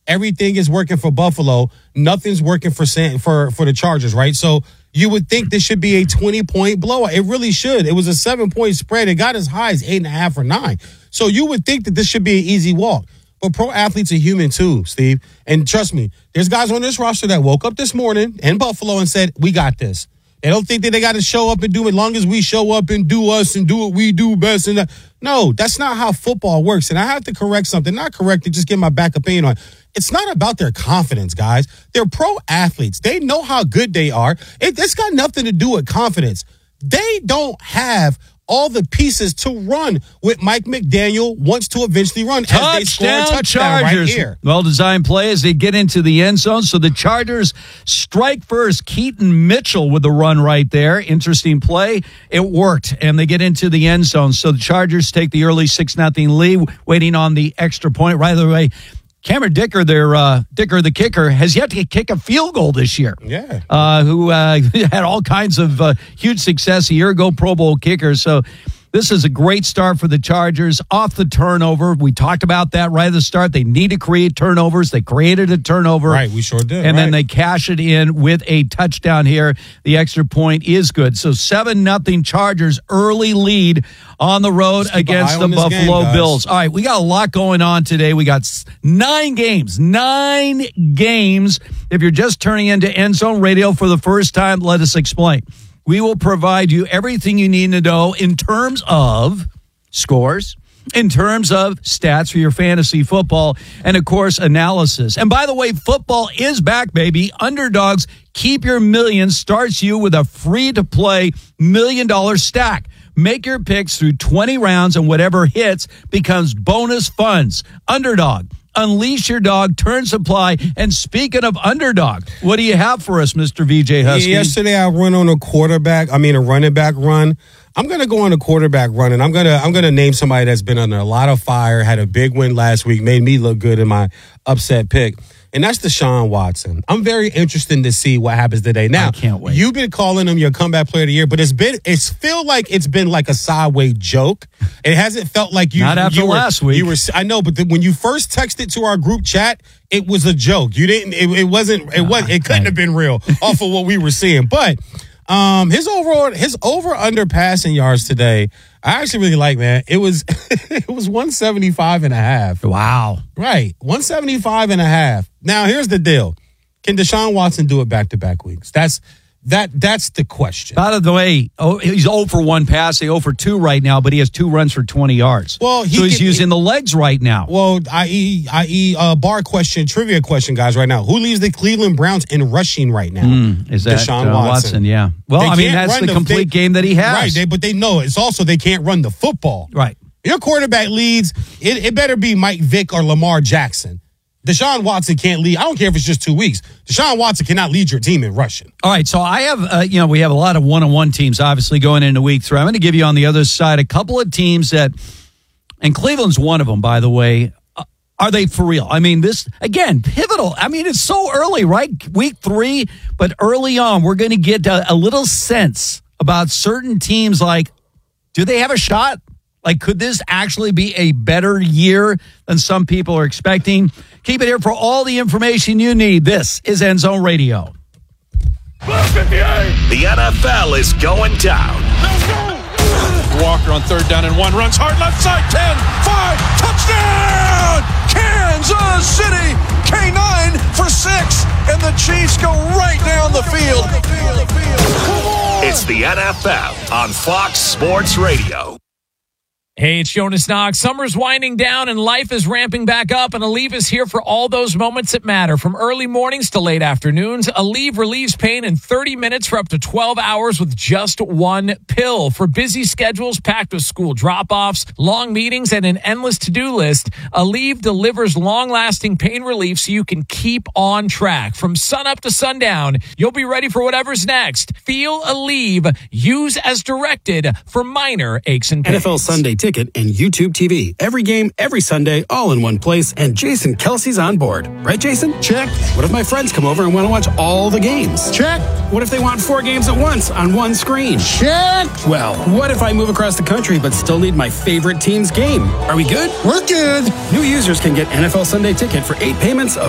everything is working for Buffalo. Nothing's working for the Chargers, right? So you would think this should be a 20-point blowout. It really should. It was a 7-point spread. It got as high as 8.5 or 9. So you would think that this should be an easy walk. But pro athletes are human too, Steve. And trust me, there's guys on this roster that woke up this morning in Buffalo and said, we got this. They don't think that they got to show up and do it as long as we show up and do us and do what we do best. And no, that's not how football works. And I have to correct something. Not correct it, just give my back opinion on it. It's not about their confidence, guys. They're pro athletes. They know how good they are. It's got nothing to do with confidence. They don't have all the pieces to run with Mike McDaniel wants to eventually run as they score a touchdown right here. Well-designed play as they get into the end zone. So the Chargers strike first. Keaton Mitchell with the run right there. Interesting play. It worked, and they get into the end zone. So the Chargers take the early 6-0 lead, waiting on the extra point. Right away, Cameron Dicker, Dicker the kicker, has yet to kick a field goal this year. Yeah. Who had all kinds of huge success a year ago, Pro Bowl kicker. So this is a great start for the Chargers off the turnover. We talked about that right at the start. They need to create turnovers. They created a turnover. Right, we sure did. And then they cash it in with a touchdown here. The extra point is good. So 7-0 Chargers early lead on the road against the Buffalo Bills. All right, we got a lot going on today. We got 9 games. 9 games. If you're just turning into End Zone Radio for the first time, let us explain. We will provide you everything you need to know in terms of scores, in terms of stats for your fantasy football, and, of course, analysis. And, by the way, football is back, baby. Underdogs Keep Your Million starts you with a free-to-play $1 million stack. Make your picks through 20 rounds, and whatever hits becomes bonus funds. Underdog. Unleash your dog, turn supply. And speaking of underdog, what do you have for us, Mr. VJ Husky? Yesterday I went on a running back run. I'm going to go on a quarterback run, and I'm going to name somebody that's been under a lot of fire, had a big win last week, made me look good in my upset pick. And that's Deshaun Watson. I'm very interested to see what happens today. Now, I can't wait. You've been calling him your comeback player of the year, but it's feel like it's been like a sideways joke. It hasn't felt like you. Not after last week. I know, but when you first texted to our group chat, it was a joke. You didn't. It wasn't. It couldn't have been real off of what we were seeing. But his over under passing yards today, I actually really like, man. It was 175.5. Wow. Right. 175.5. Now, here's the deal. Can Deshaun Watson do it back-to-back weeks? That's the question. By the way, he's 0 for 1 passing, 0 for 2 right now, but he has 2 runs for 20 yards. Well, he's using the legs right now. Well, i.e. Trivia question, guys, right now. Who leads the Cleveland Browns in rushing right now? Is that Deshaun Watson? Yeah. Well, that's the complete game that he has. Right, but they know it's also they can't run the football. Right. Your quarterback leads, it better be Mike Vick or Lamar Jackson. Deshaun Watson can't lead. I don't care if it's just 2 weeks. Deshaun Watson cannot lead your team in rushing. All right, so I have, we have a lot of one-on-one teams, obviously, going into week 3. I'm going to give you on the other side a couple of teams that, and Cleveland's one of them, by the way. Are they for real? This, again, pivotal. It's so early, right? Week 3, but early on, we're going to get a little sense about certain teams, like, do they have a shot? Like, could this actually be a better year than some people are expecting? Keep it here for all the information you need. This is End Zone Radio. The NFL is going down. Walker on 3rd down and 1. Runs hard left side. 10, 5, touchdown! Kansas City! K9 for 6. And the Chiefs go right down the field. It's the NFL on Fox Sports Radio. Hey, it's Jonas Knox. Summer's winding down and life is ramping back up, and Aleve is here for all those moments that matter. From early mornings to late afternoons, Aleve relieves pain in 30 minutes for up to 12 hours with just one pill. For busy schedules packed with school drop-offs, long meetings, and an endless to-do list, Aleve delivers long-lasting pain relief so you can keep on track. From sunup to sundown, you'll be ready for whatever's next. Feel Aleve. Use as directed for minor aches and pains. NFL Sunday Ticket and YouTube TV. Every game, every Sunday, all in one place. And Jason Kelsey's on board. Right, Jason? Check. What if my friends come over and want to watch all the games? Check. What if they want 4 games at once on one screen? Check. Well, what if I move across the country but still need my favorite team's game? Are we good? We're good. New users can get NFL Sunday Ticket for 8 payments of